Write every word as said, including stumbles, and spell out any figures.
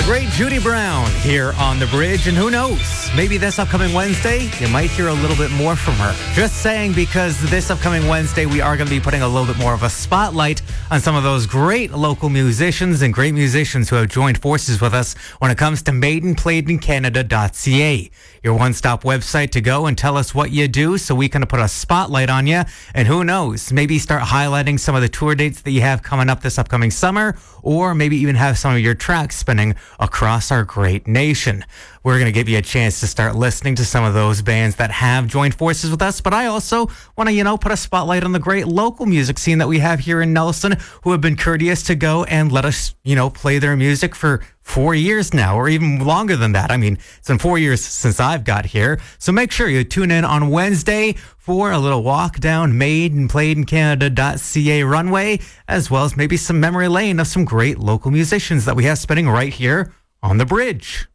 great Judy Brown here on The Bridge. And who knows, maybe this upcoming Wednesday, you might hear a little bit more from her. Just saying, because this upcoming Wednesday, we are going to be putting a little bit more of a spotlight on some of those great local musicians and great musicians who have joined forces with us when it comes to made and played in Canada dot c a, your one-stop website to go and tell us what you do so we can put a spotlight on you. And who knows, maybe start highlighting some of the tour dates that you have coming up this upcoming summer, or maybe even have some of your tracks spinning across our great nation. We're going to give you a chance to start listening to some of those bands that have joined forces with us, but I also want to, you know, put a spotlight on the great local music scene that we have here in Nelson, who have been courteous to go and let us, you know, play their music for four years now, or even longer than that. I mean, it's been four years since I've got here. So make sure you tune in on Wednesday for a little walk down Made and Played in Canada dot c a runway, as well as maybe some memory lane of some great local musicians that we have spinning right here on The Bridge.